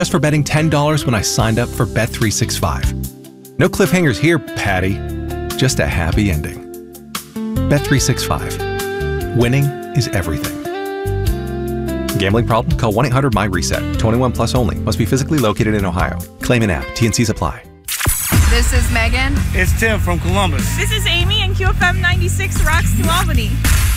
Just for betting $10 when I signed up for Bet365. No cliffhangers here, Patty. Just a happy ending. Bet365. Winning is everything. Gambling problem? Call 1-800-MY-RESET. 21 plus only. Must be physically located in Ohio. Claim an app. T&Cs apply. This is Megan. It's Tim from Columbus. This is Amy, and QFM 96 rocks to Albany.